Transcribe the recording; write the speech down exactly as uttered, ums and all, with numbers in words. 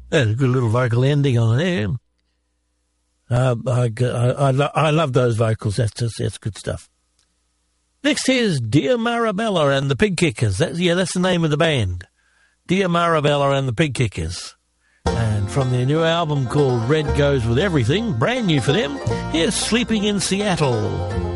There's a good little vocal ending on there. Uh, I, I, I, lo- I love those vocals. That's just, that's good stuff. Next here's Dear Marabella and the Pig Kickers. That's, yeah, that's the name of the band. Dear Marabella and the Pig Kickers. And from their new album called Red Goes With Everything, brand new for them, here's Sleeping in Seattle.